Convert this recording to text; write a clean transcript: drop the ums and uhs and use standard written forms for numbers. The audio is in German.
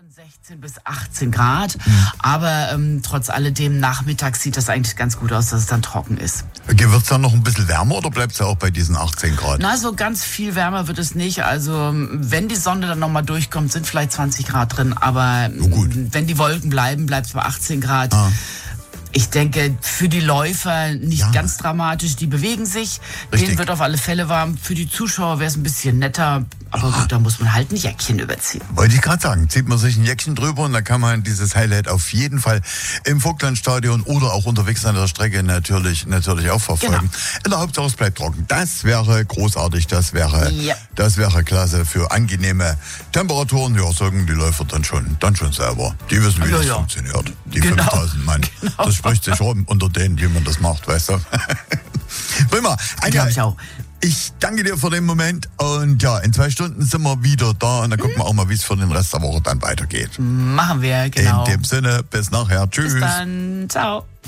16 bis 18 Grad, aber trotz alledem nachmittags sieht das eigentlich ganz gut aus, dass es dann trocken ist. Wird es dann noch ein bisschen wärmer oder bleibt es ja auch bei diesen 18 Grad? Na, so ganz viel wärmer wird es nicht. Also wenn die Sonne dann nochmal durchkommt, sind vielleicht 20 Grad drin, aber wenn die Wolken bleiben, bleibt es bei 18 Grad. Ich denke, für die Läufer nicht ganz dramatisch, die bewegen sich. Richtig. Denen wird auf alle Fälle warm. Für die Zuschauer wäre es ein bisschen netter, aber gut, da muss man halt ein Jäckchen überziehen. Wollte ich gerade sagen, zieht man sich ein Jäckchen drüber und dann kann man dieses Highlight auf jeden Fall im Vogtlandstadion oder auch unterwegs an der Strecke natürlich auch verfolgen. Genau. In der Hauptsache es bleibt trocken. Das wäre großartig, das wäre klasse für angenehme Temperaturen. Ja, sagen die Läufer dann schon selber. Die wissen, wie das funktioniert. Die 5000 Mann. Das spricht sich rum unter denen, wie man das macht, weißt du? Prima. Anja, ich auch. Ich danke dir für den Moment und ja, in 2 Stunden sind wir wieder da und dann gucken wir auch mal, wie es für den Rest der Woche dann weitergeht. Machen wir, genau. In dem Sinne, bis nachher. Tschüss. Bis dann. Ciao.